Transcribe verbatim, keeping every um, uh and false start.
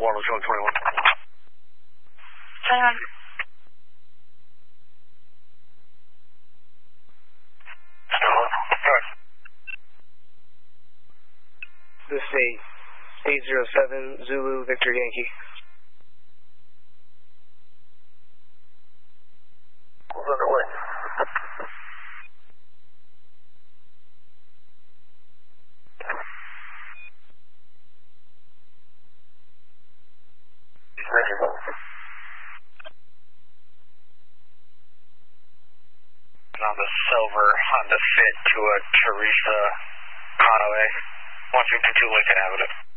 one, let's go to twenty-one. twenty-one. This is eight, eight zero seven, Zulu, Victor Yankee. Who's underway? On the silver Honda Fit to a Teresa Conway, one fifty-two Lincoln Avenue.